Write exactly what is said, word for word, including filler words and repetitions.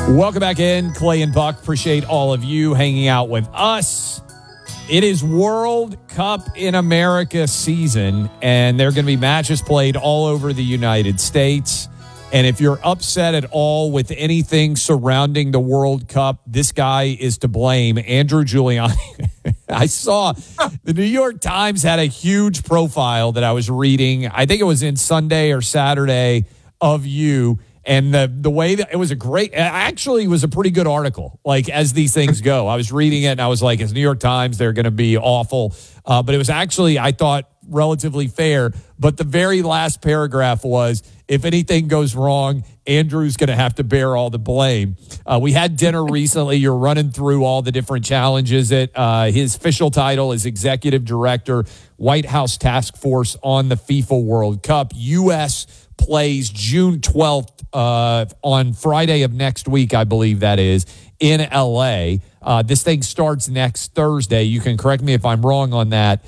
Welcome back in, Clay and Buck. Appreciate all of you hanging out with us. It is World Cup in America season, and there are going to be matches played all over the United States. And if you're upset at all with anything surrounding the World Cup, this guy is to blame, Andrew Giuliani. I saw the New York Times had a huge profile that I was reading. I think it was in Sunday or Saturday of you. And the the way that it was a great, actually it was a pretty good article, like as these things go. I was reading it and I was like, it's New York Times, they're going to be awful. Uh, but it was actually, I thought, relatively fair. But the very last paragraph was, if anything goes wrong, Andrew's going to have to bear all the blame. Uh, we had dinner recently. You're running through all the different challenges. It, uh, his official title is Executive Director, White House Task Force on the FIFA World Cup. U S plays June twelfth uh, on Friday of next week, I believe that is, in L A. Uh, this thing starts next Thursday. You can correct me if I'm wrong on that.